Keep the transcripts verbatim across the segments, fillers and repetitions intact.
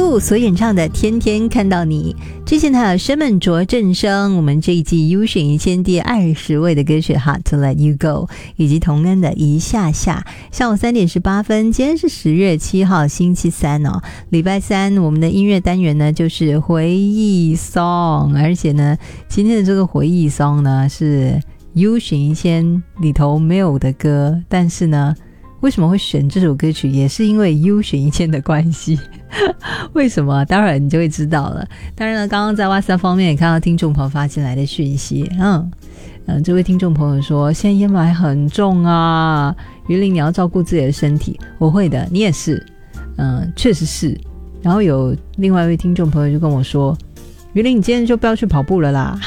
兔所演唱的《天天看到你》。之前还有申曼卓正声，我们这一季优选一千第二十位的歌曲《Hard to Let You Go》，以及童恩的《一下下》。下午三点十八分，今天是十月七号星期三哦，礼拜三我们的音乐单元呢就是回忆 song， 而且呢今天的这个回忆 song 呢是优选一千里头没有的歌，但是呢为什么会选这首歌曲，也是因为优选一千的关系。为什么？待会儿你就会知道了。当然了，刚刚在 WhatsApp 方面也看到听众朋友发进来的讯息，嗯嗯，这位听众朋友说现在烟霾很重啊，于玲你要照顾自己的身体。我会的，你也是。嗯，确实是。然后有另外一位听众朋友就跟我说，于玲你今天就不要去跑步了啦。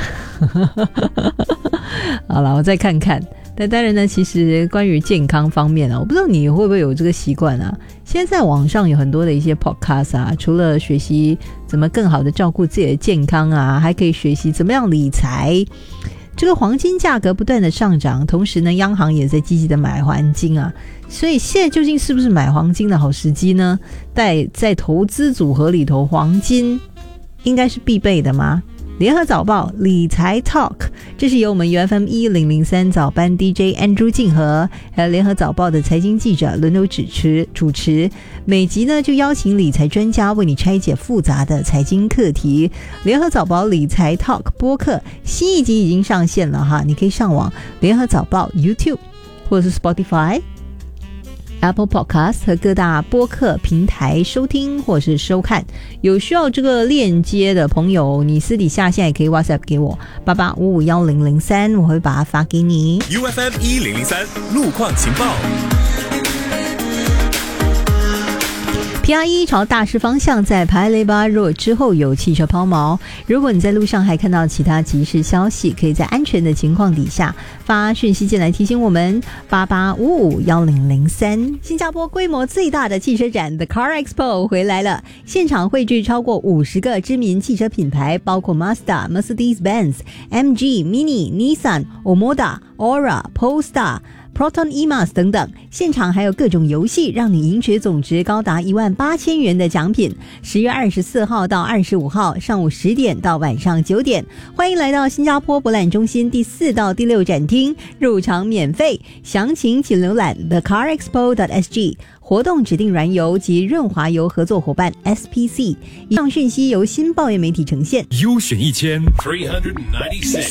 好了，我再看看。但当然呢，其实关于健康方面啊，我不知道你会不会有这个习惯啊。现在在网上有很多的一些 podcast 啊，除了学习怎么更好的照顾自己的健康啊，还可以学习怎么样理财。这个黄金价格不断的上涨，同时呢，央行也在积极的买黄金啊。所以现在究竟是不是买黄金的好时机呢？在在投资组合里头，黄金应该是必备的吗？联合早报理财 Talk， 这是由我们 U F M 一零零三早班 D J Andrew 静和还有联合早报的财经记者轮流主持主持，每集呢就邀请理财专家为你拆解复杂的财经课题。联合早报理财 Talk 播客新一集已经上线了哈，你可以上网联合早报 YouTube 或者是 Spotify、Apple Podcast 和各大播客平台收听或是收看。有需要这个链接的朋友，你私底下现在也可以 WhatsApp 给我八八五五一零零三，我会把它发给你。 U F M 一零零三路况情报。 P R 一 朝大师方向在排雷巴若之后有汽车抛锚，如果你在路上还看到其他即时消息，可以在安全的情况底下发讯息进来提醒我们八八五五一零零三。新加坡规模最大的汽车展 The Car Expo 回来了，现场汇聚超过五十个知名汽车品牌，包括 Mazda、Mercedes-Benz、M G、Mini、Nissan、Omoda、Aura、Polestar、Proton E M A S 等等，现场还有各种游戏，让你赢取总值高达一万八千元的奖品。十月二十四号到二十五号上午十点到晚上九点，欢迎来到新加坡博览中心第四到第六展厅，入场免费，详情请浏览 the car expo dot s g。 活动指定燃油及润滑油合作伙伴 S P C。 以上讯息由新报业媒体呈现。 优选一千三百九十六